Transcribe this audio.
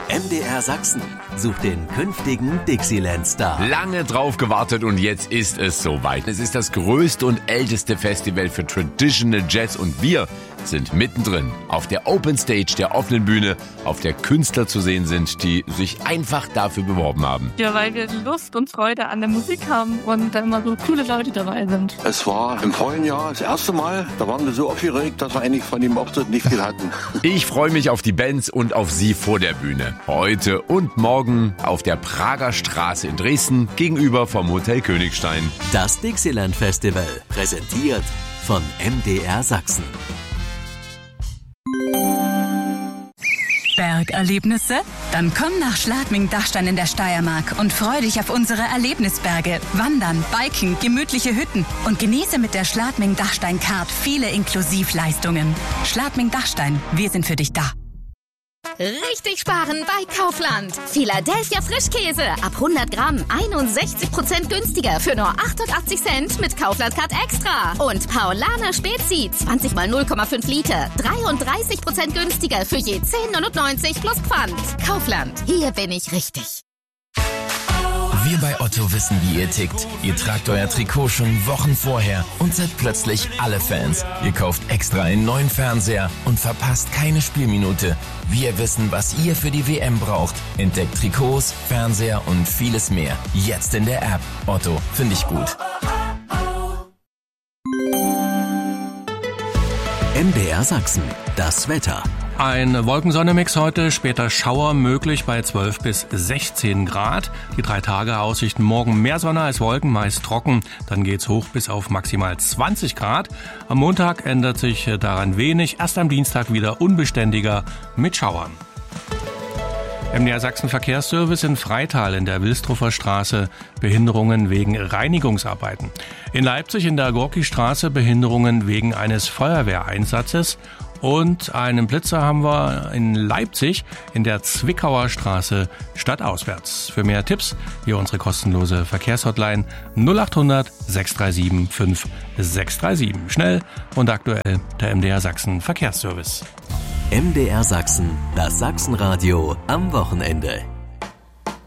MDR Sachsen sucht den künftigen Dixieland-Star. Lange drauf gewartet und jetzt ist es soweit. Es ist das größte und älteste Festival für Traditional Jazz und wir sind mittendrin auf der Open Stage, der offenen Bühne, auf der Künstler zu sehen sind, die sich einfach dafür beworben haben. Ja, weil wir Lust und Freude an der Musik haben und da immer so coole Leute dabei sind. Es war im vorigen Jahr das erste Mal, da waren wir so aufgeregt, dass wir eigentlich von dem Auftritt nicht viel hatten. Ich freue mich auf die Bands und auf Sie vor der Bühne. Heute und morgen auf der Prager Straße in Dresden gegenüber vom Hotel Königstein. Das Dixieland Festival, präsentiert von MDR Sachsen. Bergerlebnisse? Dann komm nach Schladming-Dachstein in der Steiermark und freu dich auf unsere Erlebnisberge, Wandern, Biken, gemütliche Hütten und genieße mit der Schladming-Dachstein-Card viele Inklusivleistungen. Schladming-Dachstein, wir sind für dich da. Richtig sparen bei Kaufland. Philadelphia Frischkäse ab 100 Gramm 61% günstiger für nur 88 Cent mit Kaufland Card Extra. Und Paulaner Spezi 20 mal 0,5 Liter 33% günstiger für je 10,99 plus Pfand. Kaufland, hier bin ich richtig. Wir bei Otto wissen, wie ihr tickt. Ihr tragt euer Trikot schon Wochen vorher und seid plötzlich alle Fans. Ihr kauft extra einen neuen Fernseher und verpasst keine Spielminute. Wir wissen, was ihr für die WM braucht. Entdeckt Trikots, Fernseher und vieles mehr. Jetzt in der App. Otto, finde ich gut. MDR Sachsen, das Wetter. Ein Wolkensonne-Mix heute, später Schauer möglich bei 12 bis 16 Grad. Die 3 Tage Aussichten: morgen mehr Sonne als Wolken, meist trocken. Dann geht's hoch bis auf maximal 20 Grad. Am Montag ändert sich daran wenig. Erst am Dienstag wieder unbeständiger mit Schauern. MDR Sachsen Verkehrsservice in Freital in der Wilstruffer Straße. Behinderungen wegen Reinigungsarbeiten. In Leipzig in der Gorki-Straße Behinderungen wegen eines Feuerwehreinsatzes. Und einen Blitzer haben wir in Leipzig in der Zwickauer Straße stadtauswärts. Für mehr Tipps hier unsere kostenlose Verkehrshotline 0800 637 5637. Schnell und aktuell der MDR Sachsen Verkehrsservice. MDR Sachsen, das Sachsenradio am Wochenende.